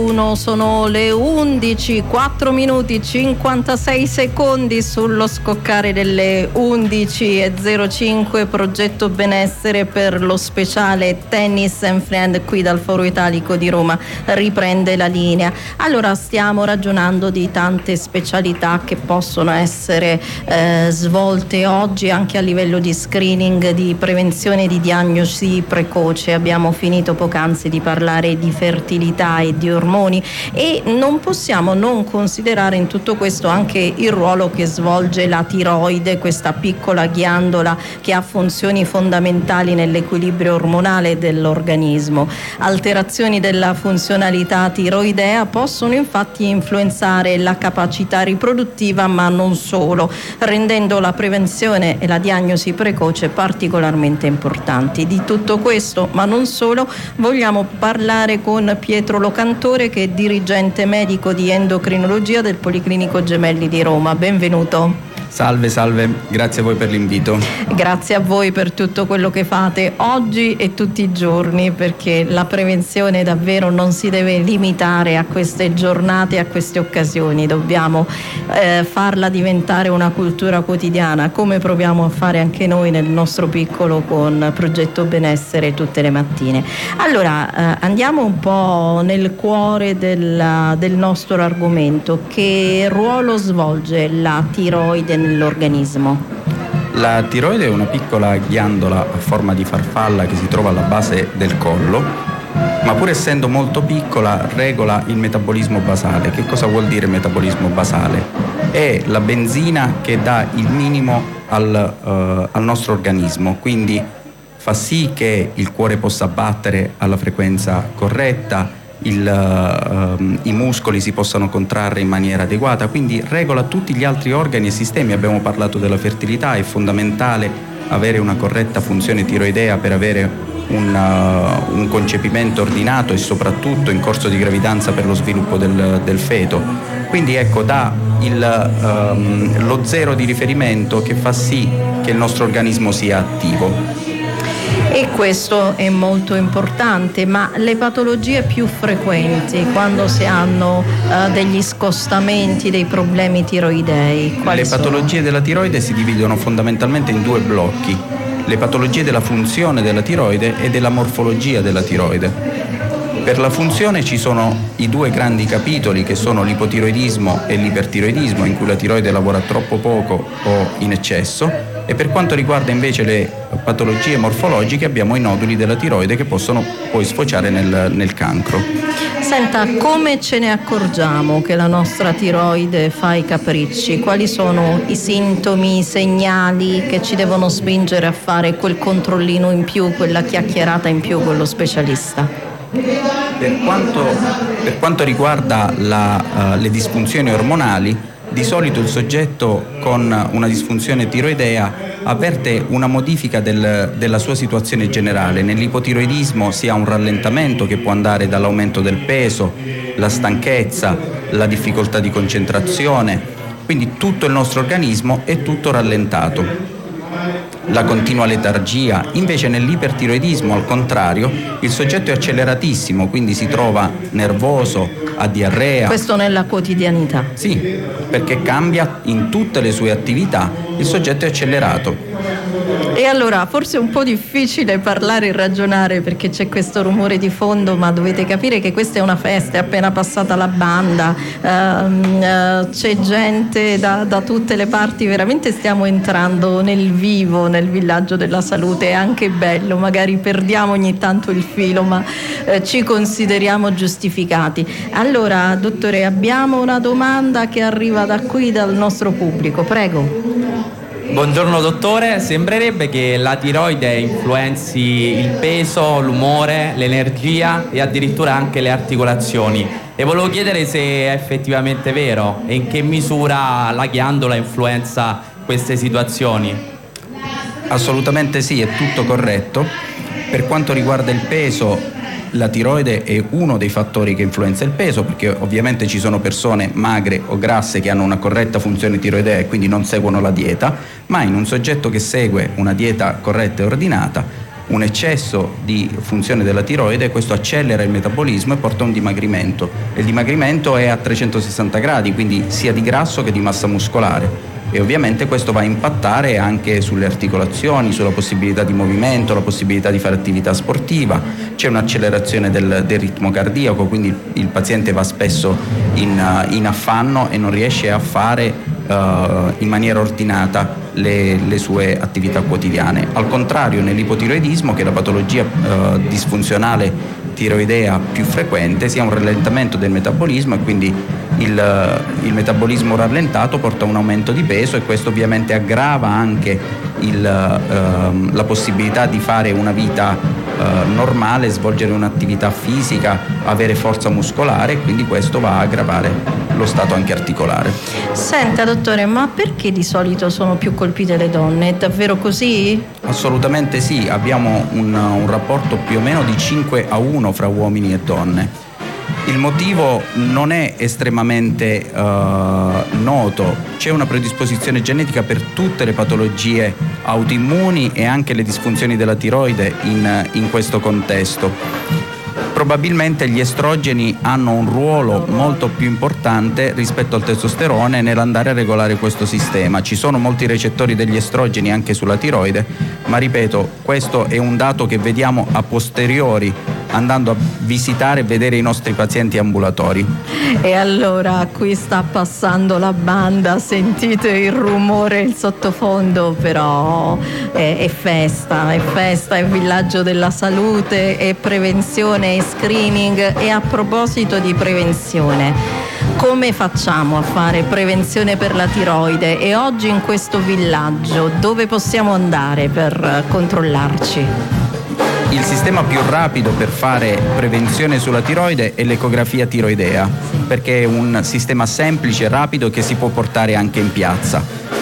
1, sono le 11, 4 minuti 56 secondi sullo scoccare delle 11:05. Progetto benessere per lo speciale Tennis and Friend qui dal Foro Italico di Roma riprende la linea. Allora, stiamo ragionando di tante specialità che possono essere svolte oggi anche a livello di screening, di prevenzione, di diagnosi precoce. Abbiamo finito poc'anzi di parlare di fertilità e di ormoni e non possiamo non considerare in tutto questo anche il ruolo che svolge la tiroide, questa piccola ghiandola che ha funzioni fondamentali nell'equilibrio ormonale dell'organismo. Alterazioni della funzionalità tiroidea possono infatti influenzare la capacità riproduttiva, ma non solo, rendendo la prevenzione e la diagnosi precoce particolarmente importanti. Di tutto questo, ma non solo, vogliamo parlare con Pietro Locantore, che è dirigente medico di endocrinologia del Policlinico Gemelli di Roma. Benvenuto. Salve, grazie a voi per l'invito. Grazie a voi per tutto quello che fate oggi e tutti i giorni, perché la prevenzione davvero non si deve limitare a queste giornate, a queste occasioni, dobbiamo farla diventare una cultura quotidiana, come proviamo a fare anche noi nel nostro piccolo con Progetto Benessere tutte le mattine. Allora, andiamo un po' nel cuore del nostro argomento. Che ruolo svolge la tiroide nell'organismo? La tiroide è una piccola ghiandola a forma di farfalla che si trova alla base del collo, ma pur essendo molto piccola regola il metabolismo basale. Che cosa vuol dire metabolismo basale? È la benzina che dà il minimo al nostro organismo, quindi fa sì che il cuore possa battere alla frequenza corretta, i muscoli si possano contrarre in maniera adeguata, quindi regola tutti gli altri organi e sistemi. Abbiamo parlato della fertilità, è fondamentale avere una corretta funzione tiroidea per avere un concepimento ordinato e soprattutto in corso di gravidanza per lo sviluppo del feto. Quindi ecco, dà lo zero di riferimento che fa sì che il nostro organismo sia attivo. E questo è molto importante, ma le patologie più frequenti quando si hanno degli scostamenti, dei problemi tiroidei, quali sono? Le patologie della tiroide si dividono fondamentalmente in due blocchi: le patologie della funzione della tiroide e della morfologia della tiroide. Per la funzione ci sono i due grandi capitoli che sono l'ipotiroidismo e l'ipertiroidismo, in cui la tiroide lavora troppo poco o in eccesso, e per quanto riguarda invece le patologie morfologiche abbiamo i noduli della tiroide che possono poi sfociare nel cancro. Senta, come ce ne accorgiamo che la nostra tiroide fa i capricci? Quali sono i sintomi, i segnali che ci devono spingere a fare quel controllino in più, quella chiacchierata in più con lo specialista? Per quanto riguarda le disfunzioni ormonali, di solito il soggetto con una disfunzione tiroidea avverte una modifica della sua situazione generale. Nell'ipotiroidismo si ha un rallentamento che può andare dall'aumento del peso, la stanchezza, la difficoltà di concentrazione, quindi tutto il nostro organismo è tutto rallentato. La continua letargia. Invece nell'ipertiroidismo, al contrario, il soggetto è acceleratissimo, quindi si trova nervoso, ha diarrea. Questo nella quotidianità? Sì, perché cambia in tutte le sue attività, il soggetto è accelerato. E allora, forse è un po' difficile parlare e ragionare perché c'è questo rumore di fondo, ma dovete capire che questa è una festa, è appena passata la banda, c'è gente da tutte le parti, veramente stiamo entrando nel vivo, nel villaggio della salute. È anche bello, magari perdiamo ogni tanto il filo, ma ci consideriamo giustificati. Allora, dottore, abbiamo una domanda che arriva da qui, dal nostro pubblico, prego. Buongiorno dottore, sembrerebbe che la tiroide influenzi il peso, l'umore, l'energia e addirittura anche le articolazioni, e volevo chiedere se è effettivamente vero e in che misura la ghiandola influenza queste situazioni. Assolutamente sì, è tutto corretto. Per quanto riguarda il peso, la tiroide è uno dei fattori che influenza il peso, perché ovviamente ci sono persone magre o grasse che hanno una corretta funzione tiroidea e quindi non seguono la dieta, ma in un soggetto che segue una dieta corretta e ordinata un eccesso di funzione della tiroide, questo accelera il metabolismo e porta a un dimagrimento. Il dimagrimento è a 360 gradi, quindi sia di grasso che di massa muscolare. E ovviamente questo va a impattare anche sulle articolazioni, sulla possibilità di movimento, la possibilità di fare attività sportiva. C'è un'accelerazione del ritmo cardiaco, quindi il paziente va spesso in affanno e non riesce a fare in maniera ordinata le sue attività quotidiane. Al contrario, nell'ipotiroidismo, che è la patologia disfunzionale tiroidea più frequente, si ha un rallentamento del metabolismo e quindi il metabolismo rallentato porta a un aumento di peso, e questo ovviamente aggrava anche la possibilità di fare una vita normale, svolgere un'attività fisica, avere forza muscolare, e quindi questo va a aggravare lo stato anche articolare. Senta dottore, ma perché di solito sono più colpite le donne? È davvero così? Assolutamente sì, abbiamo un rapporto più o meno di 5-1 fra uomini e donne. Il motivo non è estremamente noto, c'è una predisposizione genetica per tutte le patologie autoimmuni e anche le disfunzioni della tiroide in questo contesto. Probabilmente gli estrogeni hanno un ruolo molto più importante rispetto al testosterone nell'andare a regolare questo sistema. Ci sono molti recettori degli estrogeni anche sulla tiroide, ma ripeto, questo è un dato che vediamo a posteriori, andando a visitare e vedere i nostri pazienti ambulatori. E allora qui sta passando la banda, sentite il rumore, il sottofondo, però è festa, è villaggio della salute, è prevenzione, è screening. E a proposito di prevenzione, come facciamo a fare prevenzione per la tiroide? E oggi in questo villaggio dove possiamo andare per controllarci? Il sistema più rapido per fare prevenzione sulla tiroide è l'ecografia tiroidea, perché è un sistema semplice e rapido che si può portare anche in piazza.